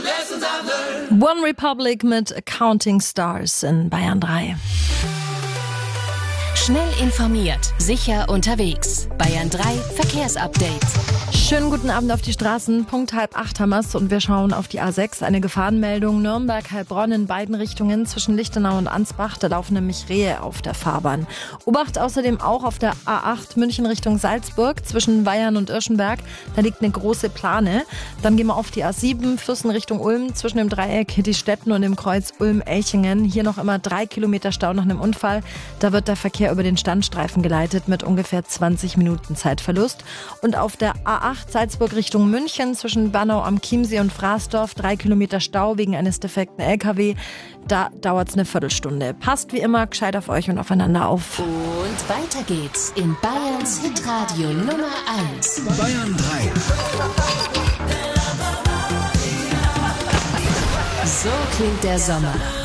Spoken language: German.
One Republic mit Counting Stars in Bayern 3. Schnell informiert, sicher unterwegs. Bayern 3 Verkehrsupdate. Schönen guten Abend auf die Straßen. Punkt 7:30 haben wir's und wir schauen auf die A6. Eine Gefahrenmeldung Nürnberg-Heilbronn in beiden Richtungen zwischen Lichtenau und Ansbach. Da laufen nämlich Rehe auf der Fahrbahn. Obacht außerdem auch auf der A8 München Richtung Salzburg zwischen Weyern und Irschenberg. Da liegt eine große Plane. Dann gehen wir auf die A7 Fürsten Richtung Ulm zwischen dem Dreieck Hittistetten und dem Kreuz Ulm-Elchingen. Hier noch immer 3 Kilometer Stau nach einem Unfall. Da wird der Verkehr über den Standstreifen geleitet mit ungefähr 20 Minuten Zeitverlust. Und auf der A8 Salzburg Richtung München zwischen Bernau am Chiemsee und Fraßdorf 3 Kilometer Stau wegen eines defekten LKW. Da dauert es eine Viertelstunde. Passt wie immer gescheit auf euch und aufeinander auf. Und weiter geht's in Bayerns Hitradio Nummer 1. Bayern 3. So klingt der Sommer.